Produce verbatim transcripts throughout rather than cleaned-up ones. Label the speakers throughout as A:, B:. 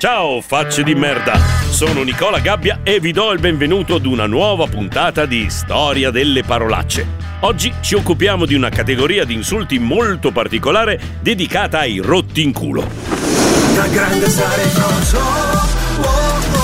A: Ciao facce di merda, sono Nicola Gabbia e vi do il benvenuto ad una nuova puntata di Storia delle parolacce. Oggi ci occupiamo di una categoria di insulti molto particolare dedicata ai rotti in culo.
B: Da grande stare frocio, oh, oh.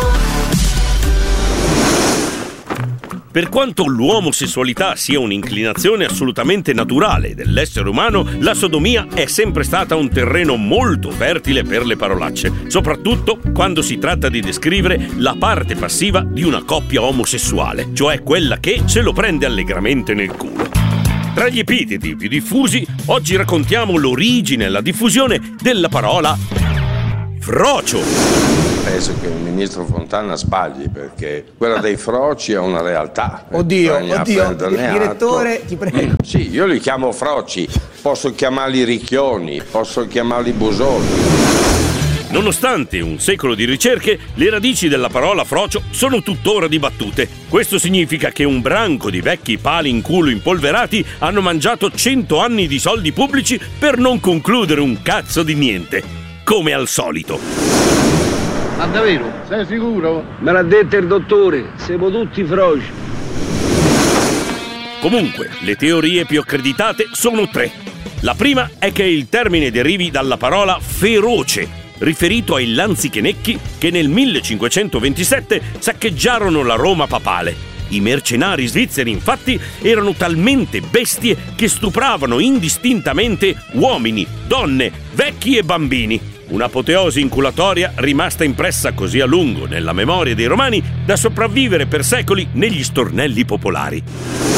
A: Per quanto l'uomosessualità sia un'inclinazione assolutamente naturale dell'essere umano, la sodomia è sempre stata un terreno molto fertile per le parolacce, soprattutto quando si tratta di descrivere la parte passiva di una coppia omosessuale, cioè quella che se lo prende allegramente nel culo. Tra gli epiteti più diffusi, oggi raccontiamo l'origine e la diffusione della parola frocio.
C: Penso che il ministro Fontana sbagli, perché quella dei froci è una realtà.
D: Oddio,
C: Bisogna
D: oddio,
C: prenderne
D: direttore,
C: atto.
D: ti prego.
C: Sì, io li chiamo froci, posso chiamarli ricchioni, posso chiamarli busoni.
A: Nonostante un secolo di ricerche, le radici della parola frocio sono tuttora dibattute. Questo significa che un branco di vecchi pali in culo impolverati hanno mangiato cento anni di soldi pubblici per non concludere un cazzo di niente, come al solito.
E: Ma davvero? Sei sicuro?
F: Me l'ha detto il dottore, siamo tutti froci.
A: Comunque, le teorie più accreditate sono tre. La prima è che il termine derivi dalla parola feroce, riferito ai lanzichenecchi che nel millecinquecentoventisette saccheggiarono la Roma papale. I mercenari svizzeri, infatti, erano talmente bestie che stupravano indistintamente uomini, donne, vecchi e bambini. Un'apoteosi inculatoria rimasta impressa così a lungo nella memoria dei romani da sopravvivere per secoli negli stornelli popolari.